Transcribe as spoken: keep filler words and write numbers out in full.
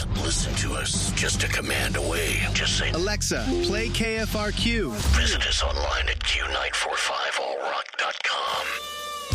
Listen to us just a command away. Just say, Alexa, play K F R Q. Visit us online at Q nine four five all rock dot com.